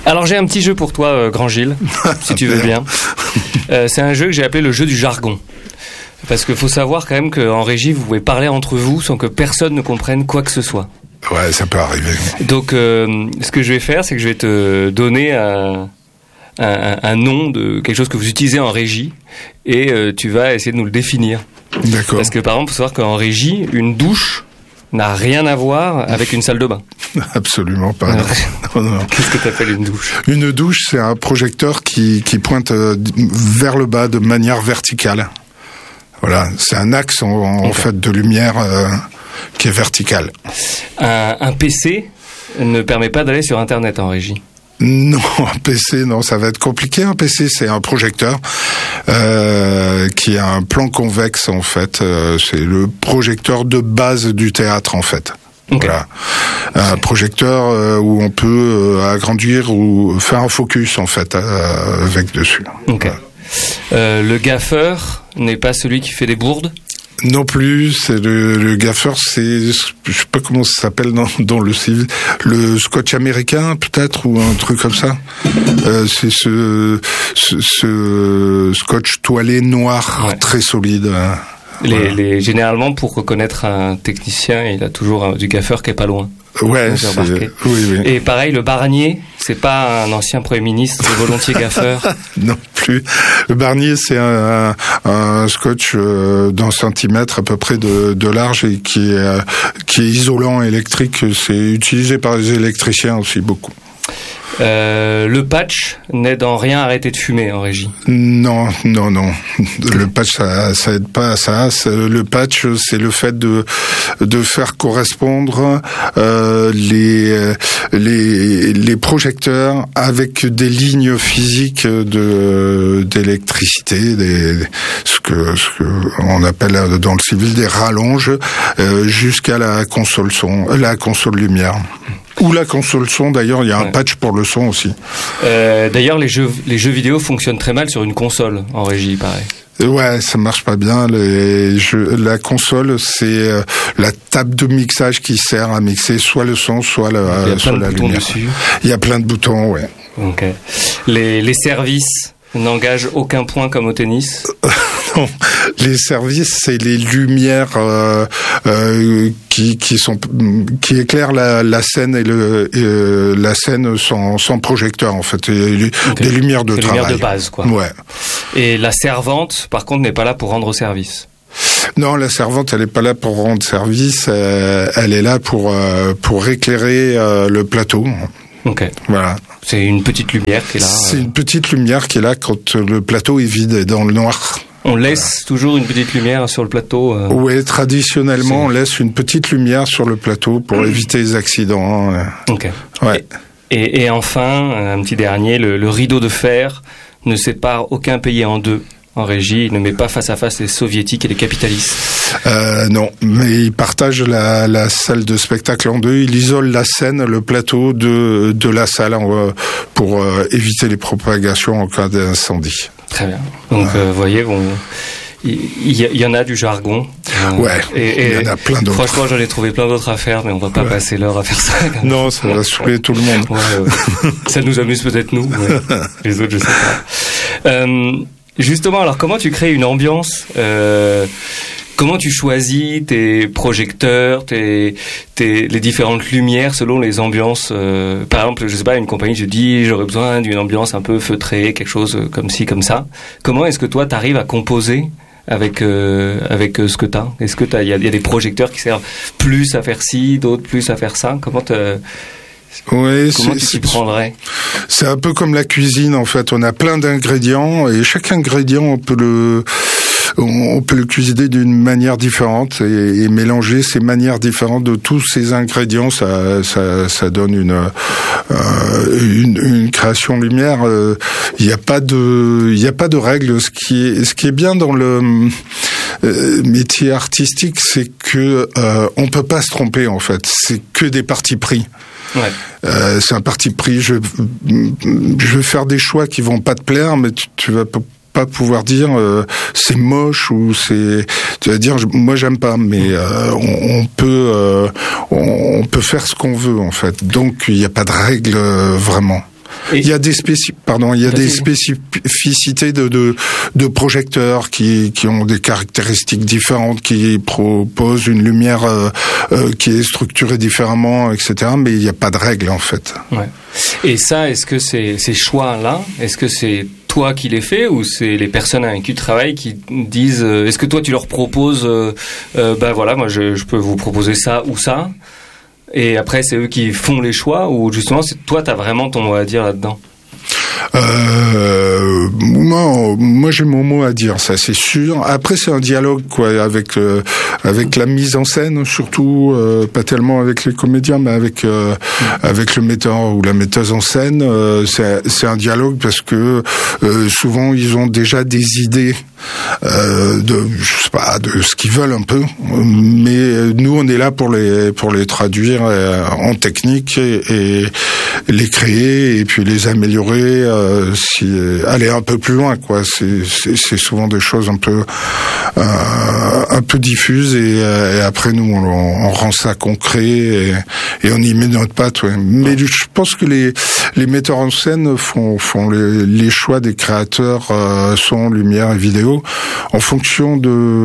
Alors j'ai un petit jeu pour toi, Grand Gilles, si tu veux bien. C'est un jeu que j'ai appelé le jeu du jargon. Parce qu'il faut savoir quand même qu'en régie, vous pouvez parler entre vous sans que personne ne comprenne quoi que ce soit. Ouais, ça peut arriver. Donc ce que je vais faire, c'est que je vais te donner un nom de quelque chose que vous utilisez en régie et tu vas essayer de nous le définir. D'accord. Parce que par exemple, il faut savoir qu'en régie, une douche n'a rien à voir avec une salle de bain. Absolument pas. Non. Qu'est-ce que tu appelles une douche ? Une douche, c'est un projecteur qui pointe vers le bas de manière verticale. Voilà, c'est un axe en fait de lumière qui est vertical. Un PC ne permet pas d'aller sur Internet en régie. Non, un PC, non, ça va être compliqué. Un PC, c'est un projecteur qui a un plan convexe, en fait. C'est le projecteur de base du théâtre, en fait. Okay. Voilà. Un projecteur où on peut agrandir ou faire un focus, en fait, avec dessus. Okay. Voilà. Le gaffeur n'est pas celui qui fait des bourdes ? Non plus, c'est le gaffeur, c'est, je sais pas comment ça s'appelle dans le civil, le scotch américain peut-être ou un truc comme ça. C'est ce scotch toilé noir, ouais. Très solide. Voilà. Généralement, pour reconnaître un technicien, il a toujours du gaffeur qui est pas loin. Ouais, oui. Et pareil, le Barnier, c'est pas un ancien Premier ministre volontiers gaffeur. Non plus. Le Barnier, c'est un scotch d'un centimètre à peu près de large et qui est isolant électrique. C'est utilisé par les électriciens aussi beaucoup. Le patch n'aide en rien à arrêter de fumer en régie. Non. Le patch, ça aide pas à ça. Le patch, c'est le fait de faire correspondre les projecteurs avec des lignes physiques d'électricité, ce que on appelle dans le civil des rallonges, jusqu'à la console lumière. Ou la console son, d'ailleurs, il y a un patch pour le son aussi. D'ailleurs, les jeux vidéo fonctionnent très mal sur une console, en régie, pareil. Ouais, ça marche pas bien. La console, c'est la table de mixage qui sert à mixer soit le son, soit la lumière. Dessus. Il y a plein de boutons, ouais. Ok. Les services n'engagent aucun point comme au tennis. Non, les services, c'est les lumières qui éclairent la scène et la scène sans projecteur, en fait, des lumières de travail. Lumières de base, quoi. Ouais. Et la servante, par contre, n'est pas là pour rendre service. Non, la servante, elle est pas là pour rendre service. Elle est là pour éclairer le plateau. Ok. Voilà. C'est une petite lumière qui est là. C'est une petite lumière qui est là quand le plateau est vide et dans le noir. On laisse toujours une petite lumière sur le plateau. Oui, traditionnellement, on laisse une petite lumière sur le plateau pour éviter les accidents. Ok. Ouais. Et enfin, un petit dernier, le rideau de fer ne sépare aucun pays en deux. En régie, il ne met pas face à face les soviétiques et les capitalistes. Non, mais il partage la salle de spectacle en deux. Il isole la scène, le plateau de la salle pour éviter les propagations en cas d'incendie. Très bien. Donc, vous voyez, il y en a du jargon. Ouais, il y en a plein d'autres. Franchement, j'en ai trouvé plein d'autres à faire, mais on va pas passer l'heure à faire ça. Non, ça va saouler tout le monde. Ouais. Ça nous amuse peut-être nous, mais les autres, je sais pas. Justement, alors comment tu crées une ambiance Comment tu choisis tes projecteurs, les différentes lumières selon les ambiances par exemple, je sais pas, une compagnie te dit j'aurais besoin d'une ambiance un peu feutrée, quelque chose comme ci, comme ça. Comment est-ce que toi t'arrives à composer avec ce que t'as ? Est-ce que il y a des projecteurs qui servent plus à faire ci, d'autres plus à faire ça ? Comment tu t'y prendrais ? C'est un peu comme la cuisine, en fait. On a plein d'ingrédients et chaque ingrédient, on peut le cuisiner d'une manière différente et mélanger ces manières différentes de tous ces ingrédients. Ça donne une création lumière. Il n'y a pas de règles. Ce qui est bien dans le métier artistique, c'est que on peut pas se tromper, en fait. C'est que des partis pris. Ouais. C'est un parti pris. Je vais faire des choix qui vont pas te plaire, mais tu vas pas pouvoir dire c'est moche ou c'est. Tu vas dire moi j'aime pas, mais on peut faire ce qu'on veut, en fait. Donc il n'y a pas de règle vraiment. Il y a des spécificités de projecteurs qui ont des caractéristiques différentes, qui proposent une lumière qui est structurée différemment, etc. Mais il n'y a pas de règle en fait. Ouais. Et ça, est-ce que ces choix-là, est-ce que c'est toi qui les fais ou c'est les personnes avec qui tu travailles qui disent est-ce que toi tu leur proposes voilà, moi je peux vous proposer ça ou ça, et après c'est eux qui font les choix, ou justement c'est toi t'as vraiment ton mot à dire là-dedans? Moi j'ai mon mot à dire, ça c'est sûr. Après c'est un dialogue quoi avec la mise en scène, surtout pas tellement avec les comédiens, mais avec le metteur ou la metteuse en scène. C'est un dialogue parce que souvent ils ont déjà des idées de ce qu'ils veulent un peu, mais nous on est là pour les traduire en technique et les créer et puis les améliorer, aller un peu plus loin quoi. C'est souvent des choses un peu diffuses et après nous on rend ça concret et on y met notre patte. Ouais. Mais je pense que les metteurs en scène font les choix des créateurs son, lumière et vidéo en fonction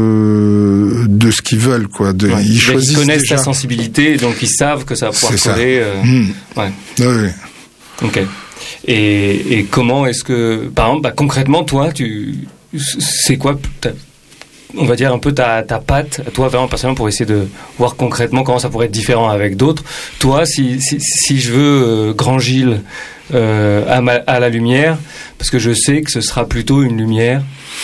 de ce qu'ils veulent quoi. Ils choisissent, ils connaissent déjà ta sensibilité, donc ils savent que ça va pouvoir coller. Ouais. Oui. Ok. Et comment est-ce que, par exemple, concrètement, toi, c'est quoi on va dire un peu ta patte, toi vraiment personnellement, pour essayer de voir concrètement comment ça pourrait être différent avec d'autres. Toi, si je veux Grand Gilles à la lumière, parce que je sais que ce sera plutôt une lumière.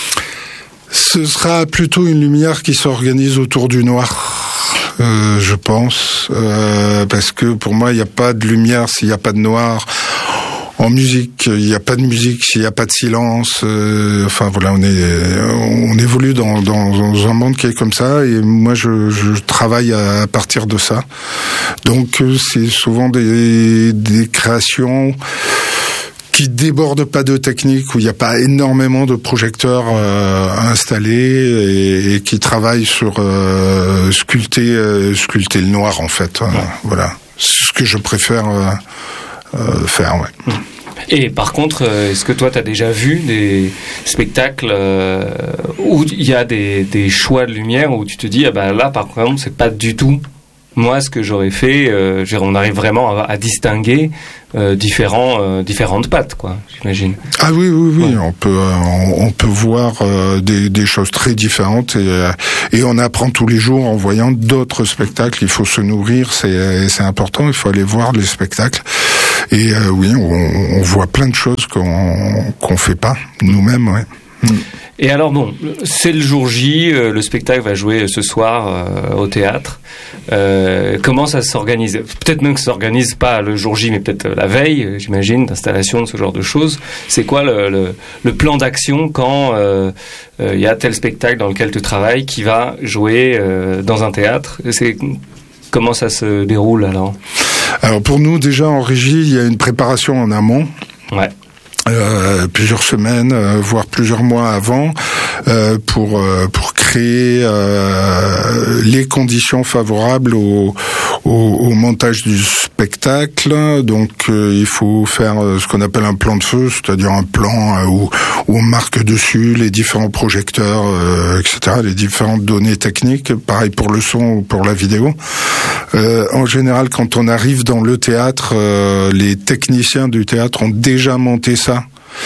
Ce sera plutôt une lumière qui s'organise autour du noir, je pense, parce que pour moi, il n'y a pas de lumière s'il n'y a pas de noir. En musique, il n'y a pas de musique s'il n'y a pas de silence. Enfin voilà, on évolue dans un monde qui est comme ça, et moi je travaille à partir de ça. Donc c'est souvent des créations qui débordent pas de technique, où il n'y a pas énormément de projecteurs installés et qui travaillent sur sculpter le noir en fait. Voilà, c'est ce que je préfère faire. Ouais. Et par contre, est-ce que toi, tu as déjà vu des spectacles où il y a des choix de lumière où tu te dis, là, par exemple, c'est pas du tout moi ce que j'aurais fait. On arrive vraiment à distinguer différentes pattes, quoi, j'imagine. Ah oui, ouais. On peut voir des choses très différentes et on apprend tous les jours en voyant d'autres spectacles. Il faut se nourrir, c'est important. Il faut aller voir les spectacles. Et oui, on voit plein de choses qu'on fait pas nous-mêmes. Ouais. Et alors bon, c'est le jour J, le spectacle va jouer ce soir au théâtre. Comment ça s'organise ? Peut-être même que ça s'organise pas le jour J, mais peut-être la veille, j'imagine, d'installation, de ce genre de choses. C'est quoi le plan d'action quand il y a tel spectacle dans lequel tu travailles qui va jouer dans un théâtre ? Comment ça se déroule alors ? Alors pour nous, déjà en régie, il y a une préparation en amont. Ouais. Plusieurs semaines, voire plusieurs mois avant, pour créer les conditions favorables au montage du spectacle. Donc il faut faire ce qu'on appelle un plan de feu, c'est-à-dire un plan où on marque dessus les différents projecteurs, etc., les différentes données techniques. Pareil pour le son ou pour la vidéo. En général, quand on arrive dans le théâtre, les techniciens du théâtre ont déjà monté ça.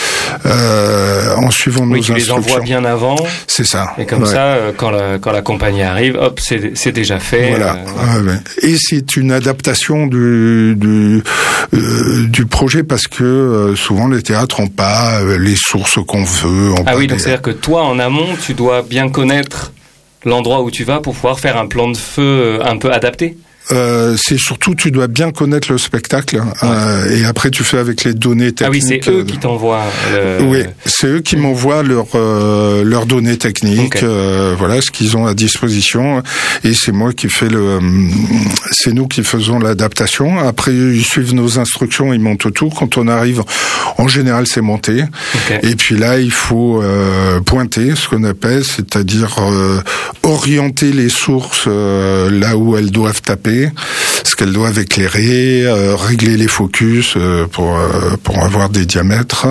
En suivant nos instructions. Tu les envoies bien avant. C'est ça. Et comme ça, quand la compagnie arrive, hop, c'est déjà fait. Voilà. Et c'est une adaptation du projet parce que souvent les théâtres n'ont pas les sources qu'on veut. Donc c'est-à-dire que toi, en amont, tu dois bien connaître l'endroit où tu vas pour pouvoir faire un plan de feu un peu adapté. C'est surtout, tu dois bien connaître le spectacle, et après tu fais avec les données techniques. Ah oui, c'est eux qui t'envoient. Oui, c'est eux qui m'envoient leurs données techniques, voilà ce qu'ils ont à disposition, et c'est moi qui fais c'est nous qui faisons l'adaptation. Après ils suivent nos instructions, ils montent tout. Quand on arrive, en général c'est monté, et puis là il faut pointer, ce qu'on appelle, c'est-à-dire orienter les sources là où elles doivent taper. éclairer, parce qu'elles doivent éclairer, régler les focus pour avoir des diamètres,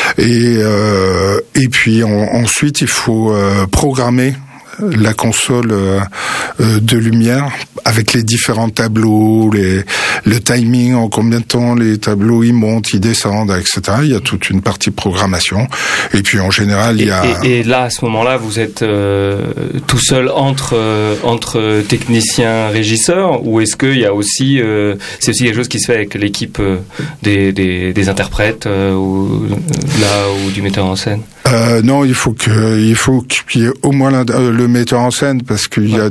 et puis ensuite il faut programmer la console de lumière avec les différents tableaux, le timing, en combien de temps les tableaux ils montent, ils descendent, etc. Il y a toute une partie programmation. Et puis en général, il y a... Et là, à ce moment-là, vous êtes tout seul entre techniciens, régisseurs, ou est-ce qu'il y a aussi... c'est aussi quelque chose qui se fait avec l'équipe des interprètes ou du metteur en scène? Non, il faut qu'il y ait au moins le metteur en scène, parce qu'il y a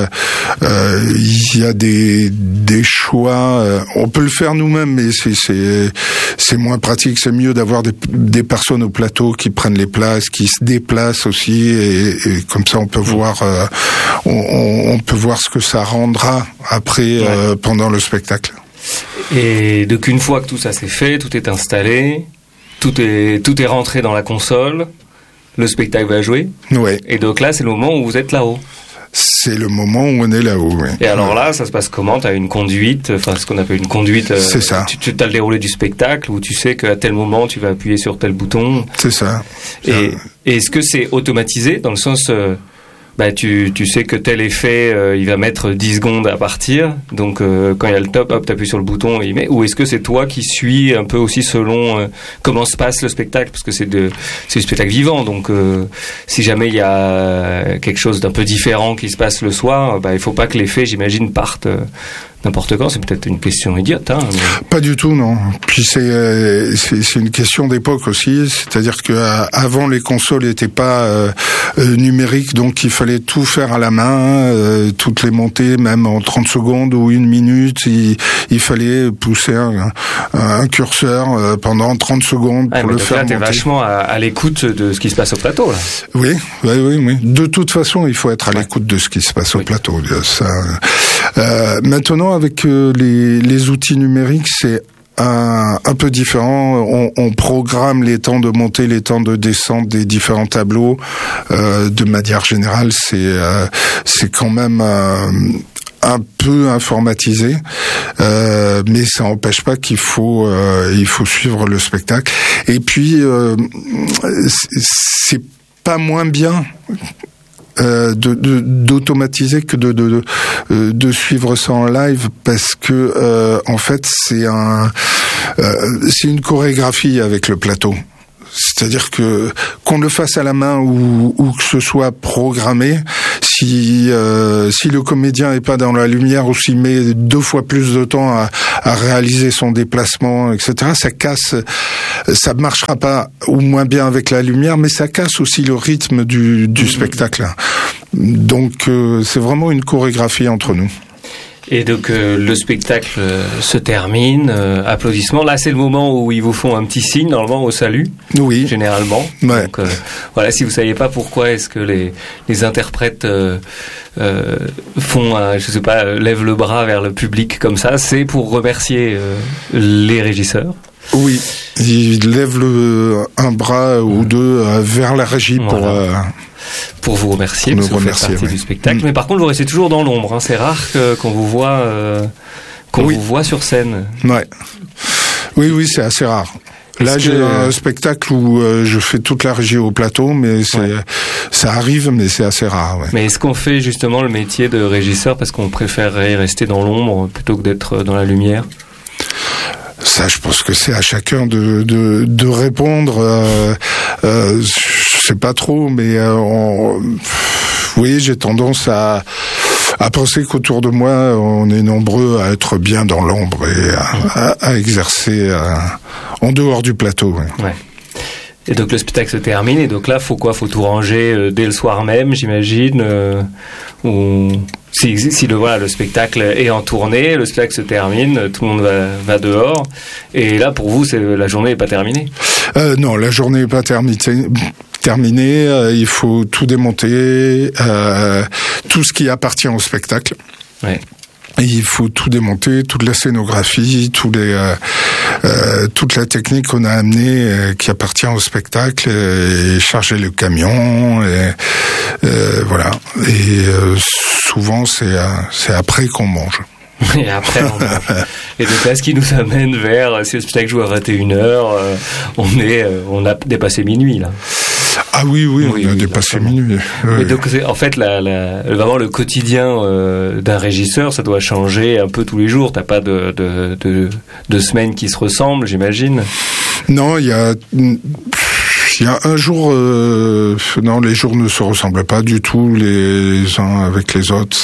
des choix. On peut le faire nous-mêmes, mais c'est moins pratique. C'est mieux d'avoir des personnes au plateau qui prennent les places, qui se déplacent aussi, et comme ça on peut voir on peut voir ce que ça rendra après pendant le spectacle. Et donc une fois que tout ça c'est fait, tout est installé, tout est rentré dans la console, le spectacle va jouer. Ouais. Et donc là, c'est le moment où vous êtes là-haut. C'est le moment où on est là-haut, oui. Et alors là, ça se passe comment? Tu as une conduite, enfin ce qu'on appelle une conduite. C'est ça. Tu as le déroulé du spectacle où tu sais qu'à tel moment, tu vas appuyer sur tel bouton. C'est ça. Et est-ce que c'est automatisé dans le sens... tu sais que tel effet, il va mettre 10 secondes à partir. Donc, quand il y a le top, hop, t'appuies sur le bouton et il met. Ou est-ce que c'est toi qui suis un peu aussi selon comment se passe le spectacle? Parce que c'est du spectacle vivant. Donc, si jamais il y a quelque chose d'un peu différent qui se passe le soir, il faut pas que l'effet, j'imagine, parte n'importe quand. C'est peut-être une question idiote, hein. Mais... Pas du tout, non. Puis c'est une question d'époque aussi. C'est-à-dire que avant les consoles n'étaient pas numériques, donc il fallait tout faire à la main, toutes les montées, même en 30 secondes ou 1 minute. Il fallait pousser un curseur pendant 30 secondes pour le faire monter. T'es vachement à l'écoute de ce qui se passe au plateau, là. Oui. De toute façon, il faut être à l'écoute de ce qui se passe au plateau. Ça, maintenant, avec les outils numériques, c'est un peu différent. On programme les temps de montée, les temps de descente des différents tableaux. De manière générale, c'est quand même un peu informatisé, mais ça n'empêche pas qu'il faut suivre le spectacle. Et puis c'est pas moins bien d'automatiser que de suivre ça en live, parce que en fait c'est une chorégraphie avec le plateau. C'est-à-dire qu'on le fasse à la main ou que ce soit programmé, si le comédien est pas dans la lumière ou s'il met 2 fois plus de temps à réaliser son déplacement, etc., ça marchera pas ou moins bien avec la lumière, mais ça casse aussi le rythme du spectacle. Donc c'est vraiment une chorégraphie entre nous. Et donc le spectacle se termine, applaudissements. Là, c'est le moment où ils vous font un petit signe, normalement au salut. Oui. Généralement. Ouais. Donc voilà, si vous saviez pas pourquoi est-ce que les interprètes font, je sais pas, lèvent le bras vers le public comme ça, c'est pour remercier les régisseurs. Oui, ils lèvent un bras ou deux vers la régie pour vous remercier, parce que vous faites partie du spectacle. Mais par contre, vous restez toujours dans l'ombre. Hein. C'est rare qu'on vous voit, vous voit sur scène. Ouais. Oui, c'est assez rare. Là, j'ai un spectacle où je fais toute la régie au plateau, mais ça arrive, mais c'est assez rare. Ouais. Mais est-ce qu'on fait justement le métier de régisseur parce qu'on préférerait rester dans l'ombre plutôt que d'être dans la lumière? Ça, je pense que c'est à chacun de répondre. Je sais pas trop, mais oui, j'ai tendance à penser qu'autour de moi, on est nombreux à être bien dans l'ombre et à exercer en dehors du plateau. Ouais. Et donc le spectacle se termine, et donc là, faut tout ranger dès le soir même, j'imagine, ou si le spectacle est en tournée, le spectacle se termine, tout le monde va dehors, et là pour vous, la journée n'est pas terminée. Non, la journée n'est pas terminée. Il faut tout démonter, tout ce qui appartient au spectacle. Ouais. Et il faut tout démonter, toute la scénographie, toute la technique qu'on a amenée qui appartient au spectacle, et charger le camion, et voilà. Et souvent c'est après qu'on mange. Et après, on mange. Et donc là, ce qui nous amène vers, si le spectacle joue à 21h, on a dépassé minuit, là. Ah oui, on a dépassé minuit. Oui. Et donc, en fait, vraiment le quotidien d'un régisseur, ça doit changer un peu tous les jours. T'as pas de semaines qui se ressemblent, j'imagine. Non, il y a un jour, non, les jours ne se ressemblent pas du tout les uns avec les autres.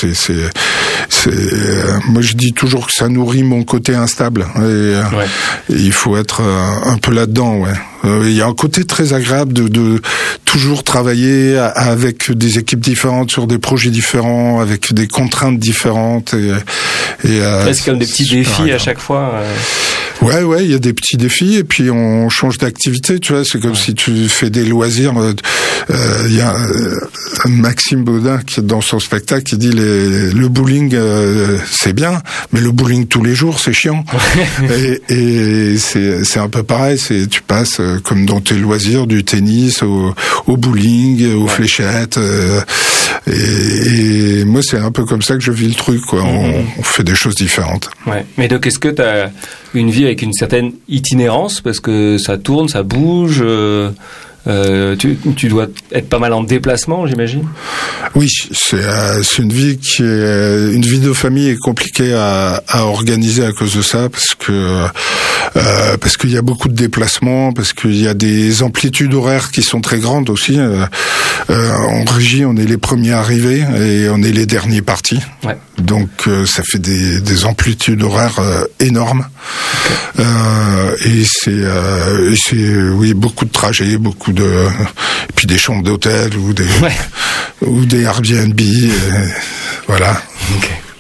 Moi, je dis toujours que ça nourrit mon côté instable. Et il faut être un peu là-dedans, ouais. Il y a un côté très agréable de toujours travailler avec des équipes différentes sur des projets différents, avec des contraintes différentes. C'est comme des petits défis agréable. À chaque fois. Ouais, il y a des petits défis et puis on change d'activité, tu vois, c'est comme si tu fais des loisirs. Il y a Maxime Baudin qui dans son spectacle qui dit le bowling c'est bien, mais le bowling tous les jours c'est chiant. et c'est un peu pareil, tu passes comme dans tes loisirs du tennis au bowling, aux fléchettes et moi c'est un peu comme ça que je vis le truc, quoi. On fait des choses différentes. Ouais. Mais donc est-ce que tu as une vie avec une certaine itinérance parce que ça tourne, ça bouge, tu dois être pas mal en déplacement, j'imagine. Oui, c'est une vie une vie de famille est compliquée à organiser à cause de ça parce qu'il y a beaucoup de déplacements, parce qu'il y a des amplitudes horaires qui sont très grandes aussi. En régie, on est les premiers arrivés et on est les derniers partis. Ouais. Donc ça fait des amplitudes horaires énormes. Okay. Et c'est beaucoup de trajets, et puis des chambres d'hôtel ou des Airbnb, voilà. Okay.